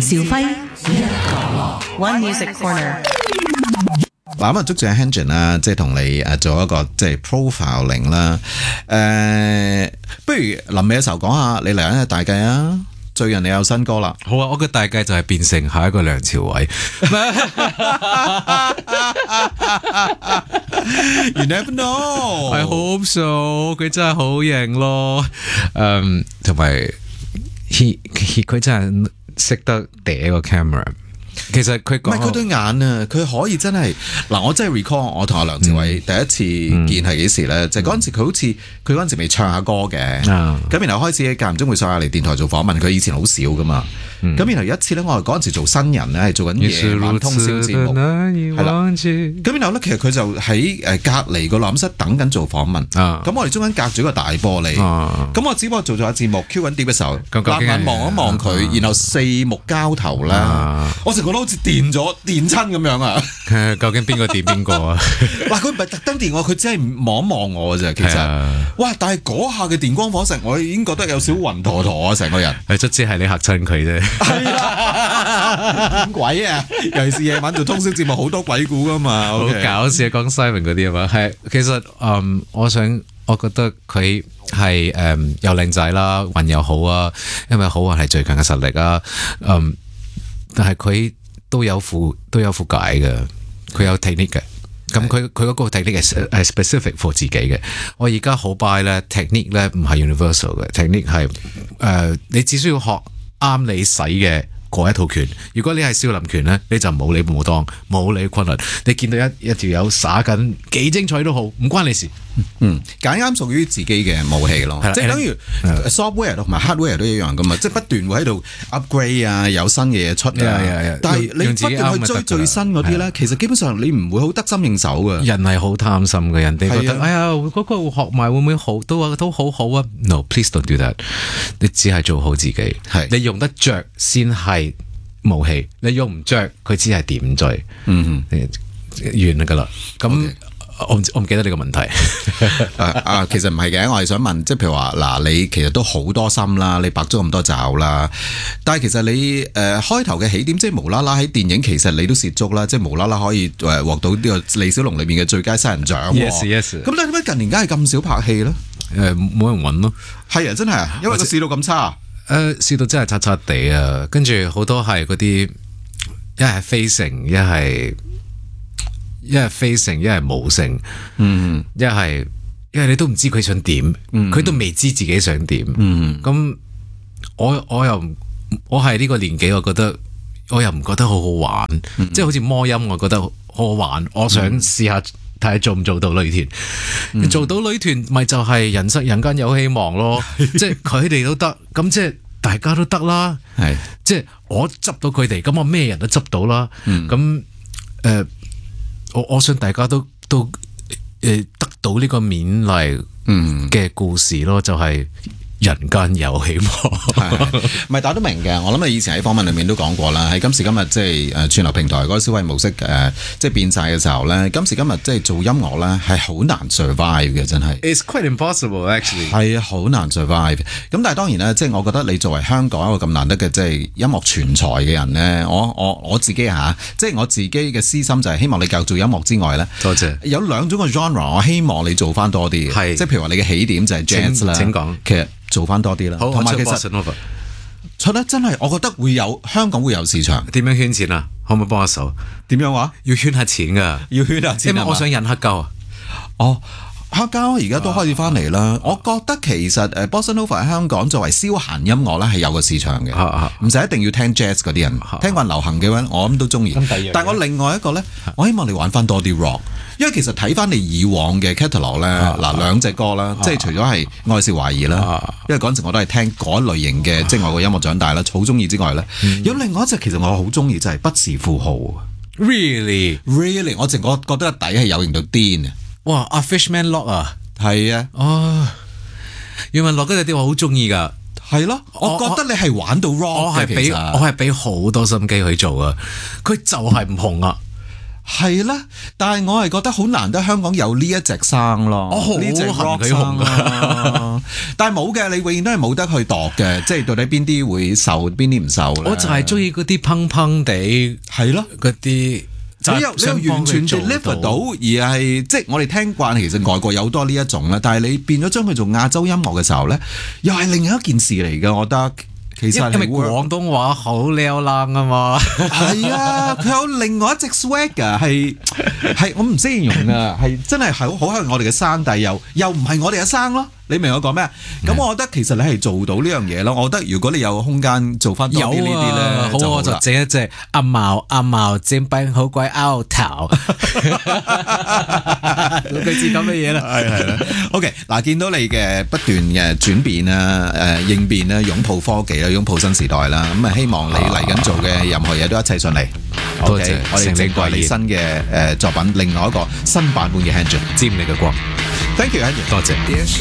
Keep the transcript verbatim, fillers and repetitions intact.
兆輝，One Music Corner。 嗱咁啊，捉住阿 Hanjin 啦，即係同你誒做一個即係 profiling 啦。誒，不如臨尾嘅時候講下你嚟緊嘅大計啊！最近你有新歌啦， 好啊！我嘅大計就係變成下一個梁朝偉。 You never know。 I hope so。佢真係好型咯。嗯，同埋 he he 佢真係識得嗲個 camera。其實佢講唔係佢對眼啊，佢可以真係嗱，我真係 recall 我同阿梁朝偉第一次見係幾時咧？嗯、就嗰陣時佢好似佢嗰陣時未唱下歌嘅，咁、嗯、然後開始間唔中會上下嚟電台做訪問。佢以前好少噶嘛，咁、嗯、然後有一次咧，我係嗰陣時做新人咧，係做緊夜晚通宵節目，係啦。咁然後咧，其實佢就喺誒隔離個錄音室等緊做訪問。咁、啊、我哋中間隔住個大玻璃，咁、啊、我只不過做咗下節目 Q 緊碟嘅時候，立眼望一望佢，啊、然後四目交投啦，啊、我就覺得好似電咗電親咁樣啊！ 究竟邊個電邊個啊？ 嗱，佢唔係特登電我，佢只係望一望我嘅啫。其實，啊、哇！但係嗰下嘅電光火石，我已經覺得有少暈陀陀啊，成個人。 係，卒之係你嚇親佢啫。 係啊，點鬼啊！尤其是夜晚做通宵節目，好多鬼故噶嘛。 好搞笑，講 Simon 嗰啲啊嘛。係，其實嗯，我想，我覺得佢係誒又靚仔啦，運又好啊，因為好運係最強嘅實力啊。嗯，但係佢都有副都有副解嘅，佢有 technique 嘅。咁佢佢嗰個 technique 係 specific for 自己嘅。我而家好 buy 咧 technique 咧唔係 universal 嘅 technique 係誒、呃，你只需要學啱你使嘅嗰一套拳。如果你係少林拳咧，你就冇理武當，冇理昆崙。你見到一一條友耍緊幾精彩都好，唔關你事。 嗯，揀啱屬於自己嘅武器咯，即係等於 software 同埋 hardware 都一樣噶嘛，即係不斷會喺度 upgrade 啊，有新嘅嘢出啊。但係你不斷去追最新嗰啲咧，其實基本上你唔會好得心應手噶。 人係好貪心嘅，人哋覺得哎呀嗰個學埋會唔會好都話都好好啊 ？No，please don't do that。你只係做好自己，你用得着先係武器，你用唔着佢只係點綴。嗯嗯，完噶啦，咁。我唔我唔記得你個問題啊啊，其實唔係嘅，我係想問，即係譬如話嗱，你其實都好多心啦，你白咗咁多爪啦，但係其實你誒、呃、開頭嘅起點，即係無啦啦喺電影，其實你都涉足啦，即係無啦啦可以誒獲到呢個李小龍裏面嘅最佳新人獎。 Yes yes。 咁你點解近年梗係咁少拍戲咧？ 誒冇人揾咯。係啊，真係啊，因為個市道咁差。誒、 呃，市道真係差差地啊，跟住好多係嗰啲一係非成，一係。一係非成，一係冇成，嗯，一係，因為你都唔知佢想點，佢、嗯、都未知自己想點，嗯，咁我我又我係呢個年紀，我覺得我又唔覺得好好玩，嗯、即係好似魔音，我覺得好好玩，我想試下睇下做唔做到女團，嗯、做到女團咪就係人生人間有希望咯，即係佢哋都得，咁即係大家都得啦，係，即係我執到佢哋，咁我咩人都執到啦，咁誒。呃我我想大家都都誒得到呢個勉勵嘅故事咯，嗯、就係人間有希望。 唔係，大家都明嘅。我諗你以前喺訪問裏面都講過啦，喺今時今日即係誒串流平台嗰個消費模式誒、呃，即係變晒嘅時候咧，今時今日即係做音樂咧係好難 survive 嘅，真係。 It's quite impossible actually。 係啊，好難 survive。咁但係當然咧，即係我覺得你作為香港一個咁難得嘅即係音樂全才嘅人咧，我我我自己嚇，即係我自己嘅私心就係希望你繼續做音樂之外咧， 多謝。 有兩種嘅 genre， 我希望你做翻多啲嘅，係即係譬如話你嘅起點就係 jazz 啦。 請講。 其實做翻多啲啦，同埋其實出得真係，我覺得會有香港會有市場。 點樣圈錢啊？可唔可以幫下手？ 點樣話？ 要圈下錢噶， 要圈下錢。 因為我想引黑膠啊。 哦，黑膠而家都開始翻嚟啦。我覺得其實誒 Bossa Nova 喺香港作為消閒音樂咧係有個市場嘅，唔使一定要聽 jazz 嗰啲人，聽慣流行嘅話，我諗都中意。但係我另外一個咧，我希望你玩翻多啲 rock。因為其實睇翻你以往嘅 catalog 咧，嗱兩隻歌啦，即係除咗係愛是懷疑啦，因為嗰陣時我都係聽嗰類型嘅即係外國音樂長大啦，好中意之外咧，有另外一隻其實我好中意就係不是富豪。 Really, really， 我淨我覺得個底係有型到癲啊！ 哇，阿 Fishman Lock 啊， 係啊， 哦，余文樂嗰隻啲我好中意噶， 係咯，我覺得你係玩到 rock 嘅，其實我係俾我係俾好多心機去做啊，佢就係唔紅啊。 係啦，但係我係覺得好難得香港有呢一隻生咯， 哦， 呢隻 rock 生咯，但係冇嘅，你永遠都係冇得去度嘅，即係到底邊啲會受，邊啲唔受咧？ 我就係中意嗰啲砰砰地，係咯，嗰啲。 你又你又完全 deliver 到，而係即係我哋聽慣，其實外國有好多呢一種啦。但係你變咗將佢做亞洲音樂嘅時候咧，又係另一件事嚟嘅。我覺得其實因為廣東話好撩冷啊嘛， 係啊，佢有另外一隻 swagger 係係我唔識形容啊，係真係好好係我哋嘅生，但係又又唔係我哋嘅生咯。你明我講咩？咁我覺得其實你係做到呢樣嘢咯。我覺得如果你有空間做翻多啲呢啲咧， 好我就整一隻阿毛阿毛煎餅好鬼拗頭，類似咁嘅嘢啦。 係係啦。OK， 嗱，見到你嘅不斷嘅轉變啦，誒應變啦，擁抱科技啦，擁抱新時代啦。咁啊，希望你嚟緊做嘅任何嘢都一切順利。 多謝， 我哋正為你新嘅誒作品，另外一個新版本嘅 Hanjin 沾你嘅光。 Thank you，Hanjin， 多謝。